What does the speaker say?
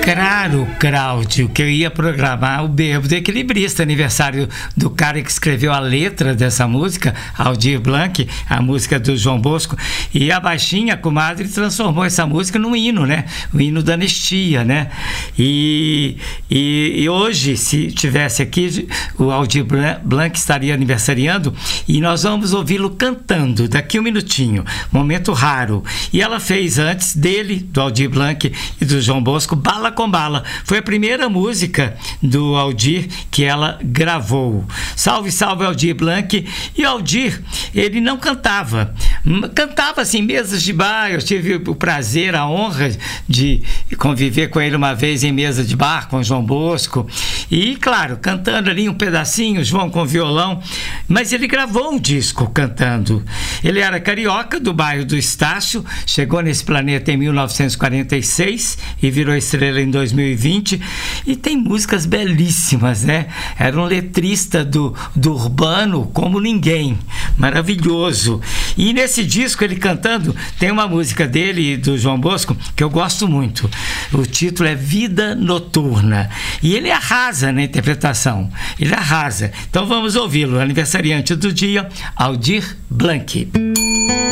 Claro, Cláudio, que eu ia programar o Bêbado Equilibrista, aniversário do cara que escreveu a letra dessa música, Aldir Blanc, a música do João Bosco, e a baixinha, a comadre, transformou essa música num hino, né? O hino da anistia, né? E hoje, se tivesse aqui, o Aldir Blanc estaria aniversariando e nós vamos ouvi-lo cantando daqui um minutinho, momento raro. E ela fez antes dele, do Aldir Blanc e do João Bosco, Bala com Bala. Foi a primeira música do Aldir que ela gravou. Salve, salve, Aldir Blanc. E Aldir, ele não cantava. Cantava assim, mesas de bar. Eu tive o prazer, a honra de conviver com ele uma vez em mesa de bar com o João Bosco. E, claro, cantando ali um pedacinho, João com violão. Mas ele gravou um disco cantando. Ele era carioca, do bairro do Estácio, chegou nesse planeta em 1946 e virou estrela em 2020, e tem músicas belíssimas, né? Era um letrista do urbano como ninguém, maravilhoso. E nesse disco, ele cantando, tem uma música dele e do João Bosco que eu gosto muito. O título é Vida Noturna, e ele arrasa na interpretação, ele arrasa. Então vamos ouvi-lo, aniversariante do dia, Aldir Blanc.